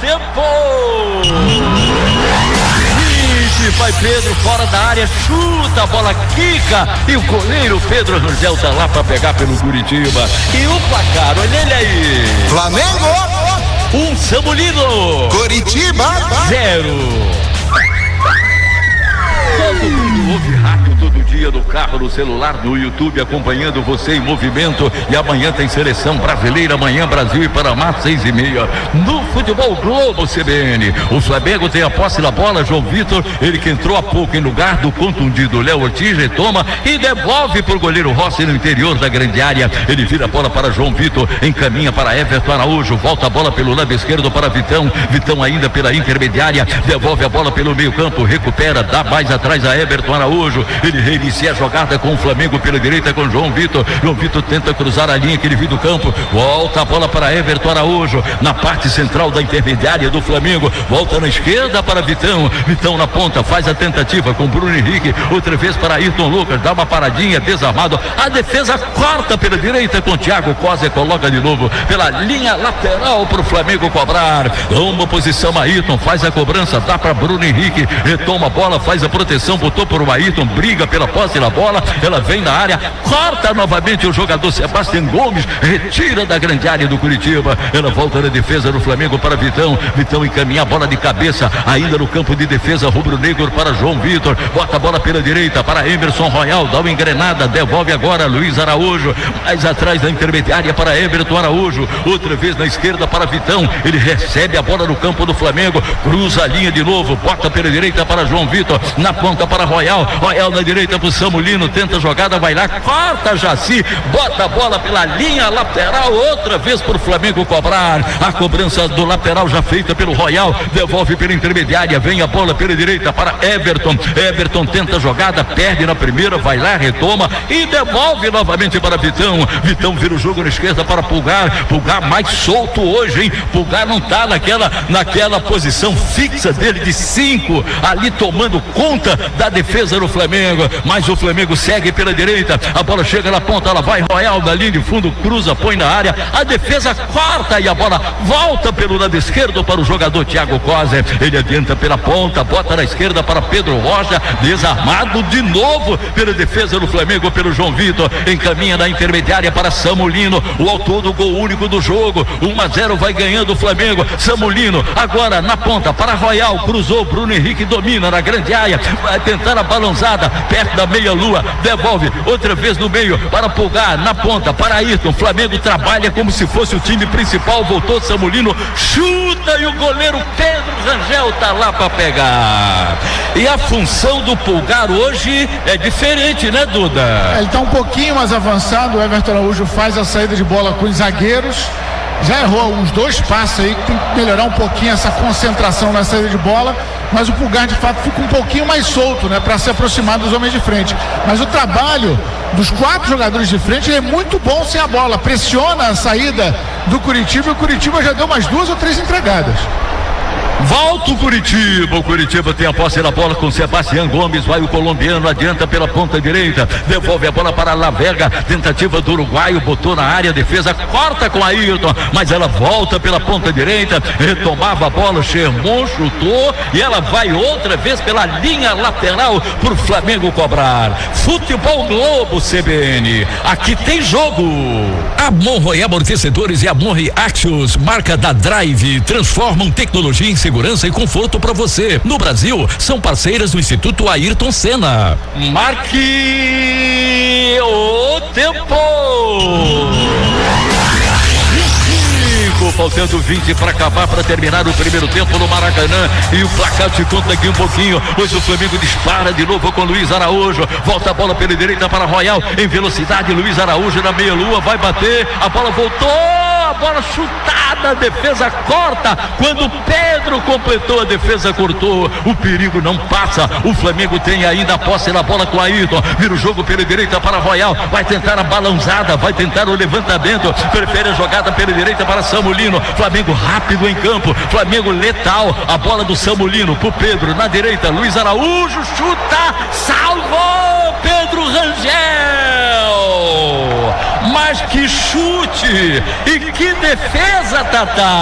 tempo! Vai Pedro fora da área, chuta, a bola quica e o goleiro Pedro Rangel tá lá pra pegar pelo Curitiba. E o placar, olha ele aí. Flamengo 1, Samulino. Curitiba 0. Todo mundo ouve rádio todo dia no carro, no celular, no YouTube, acompanhando você em movimento. E amanhã tem seleção brasileira, amanhã Brasil e Panamá, 6h30. No Futebol Globo CBN, o Flamengo tem a posse da bola. João Vitor, ele que entrou há pouco em lugar do contundido Léo Ortiz, retoma e devolve pro goleiro Rossi no interior da grande área. Ele vira a bola para João Vitor, encaminha para Everton Araújo, volta a bola pelo lado esquerdo para Vitão. Vitão ainda pela intermediária, devolve a bola pelo meio campo, recupera, dá mais atrás a Everton Araújo. Ele reinicia a jogada com o Flamengo pela direita com João Vitor. João Vitor tenta cruzar a linha que ele viu do campo, volta a bola para Everton Araújo na parte central da intermediária do Flamengo, volta na esquerda para Vitão. Vitão na ponta, faz a tentativa com Bruno Henrique, outra vez para Ayrton Lucas, dá uma paradinha, desarmado, a defesa corta pela direita com Thiago Cosa, coloca de novo pela linha lateral para o Flamengo cobrar. Uma posição, Ayrton faz a cobrança, dá para Bruno Henrique, retoma a bola, faz a proteção, botou por o Ayrton, briga pela posse da bola, ela vem na área, corta novamente o jogador Sebastião Gomes, retira da grande área do Curitiba, ela volta na defesa do Flamengo para Vitão. Vitão encaminha a bola de cabeça, ainda no campo de defesa rubro-negro para João Vitor, bota a bola pela direita para Emerson Royal, dá uma engrenada, devolve agora Luiz Araújo, mais atrás da intermediária para Everton Araújo, outra vez na esquerda para Vitão, ele recebe a bola no campo do Flamengo, cruza a linha de novo, bota pela direita para João Vitor, na ponta para Royal, Royal na direita para o Samulino, tenta a jogada, vai lá, corta Jaci, bota a bola pela linha lateral, outra vez para o Flamengo cobrar, a cobrança do lateral já feita pelo Royal, devolve pela intermediária, vem a bola pela direita para Everton. Everton tenta a jogada, perde na primeira, vai lá, retoma e devolve novamente para Vitão. Vitão vira o jogo na esquerda para Pulgar, Pulgar mais solto hoje, hein? Pulgar não tá naquela posição fixa dele de 5, ali tomando conta da defesa do Flamengo, mas o Flamengo segue pela direita, a bola chega na ponta, ela vai Royal da linha de fundo, cruza, põe na área, a defesa corta e a bola volta pelo lado esquerdo para o jogador Thiago Cosa, ele adianta pela ponta, bota na esquerda para Pedro Rocha, desarmado de novo pela defesa do Flamengo, pelo João Vitor, encaminha na intermediária para Samulino, o autor do gol único do jogo, 1-0 vai ganhando o Flamengo. Samulino agora na ponta para Royal, cruzou, Bruno Henrique domina na grande área, vai tentar a balançada perto da meia-lua, devolve outra vez no meio para Pulgar, na ponta para Ayrton. Flamengo trabalha como se fosse o time principal, voltou Samulino, chuta e o goleiro Pedro Rangel tá lá para pegar. E a função do Pulgar hoje é diferente, né, Duda? Ele tá um pouquinho mais avançado, o Everton Araújo faz a saída de bola com os zagueiros, já errou uns 2 passos aí, tem que melhorar um pouquinho essa concentração na saída de bola, mas o Pulgar de fato fica um pouquinho mais solto, né, para se aproximar dos homens de frente, mas o trabalho dos 4 jogadores de frente é muito bom sem a bola, pressiona a saída do Curitiba, e o Curitiba já deu umas 2 ou 3 entregadas. Volta o Curitiba tem a posse da bola com Sebastião Gomes, vai o colombiano, adianta pela ponta direita, devolve a bola para Lavega, tentativa do uruguaio, botou na área, defesa corta com Ayrton, mas ela volta pela ponta direita, retomava a bola, Sherman chutou e ela vai outra vez pela linha lateral pro Flamengo cobrar. Futebol Globo CBN, aqui tem jogo. A Monroe Amortecedores e a Monroe Axios, marca da Drive, transformam tecnologia em segurança e conforto para você. No Brasil, são parceiras do Instituto Ayrton Senna. Marque o tempo. Faltando 20 para acabar, para terminar o primeiro tempo no Maracanã, e o placar te conta aqui um pouquinho. Hoje o Flamengo dispara de novo com Luiz Araújo, volta a bola pela direita para Royal, em velocidade, Luiz Araújo na meia-lua, vai bater, a bola voltou, a bola chutada, a defesa corta, quando Pedro completou, a defesa cortou, o perigo não passa, o Flamengo tem ainda a posse da bola com Ayrton, vira o jogo pela direita para Royal, vai tentar a balançada, vai tentar o levantamento, prefere a jogada pela direita para Samulino, Flamengo rápido em campo, Flamengo letal, a bola do Samulino pro Pedro, na direita, Luiz Araújo, chuta, salvou Pedro Rangel, mas que chute e que defesa, Tatá!